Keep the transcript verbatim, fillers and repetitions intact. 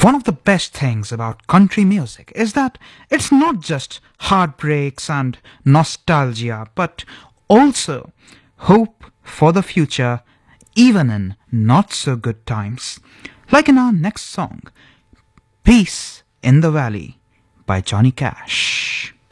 One of the best things about country music is that it's not just heartbreaks and nostalgia, but also hope for the future, even in not so good times. Like in our next song, Peace in the Valley by Johnny Cash.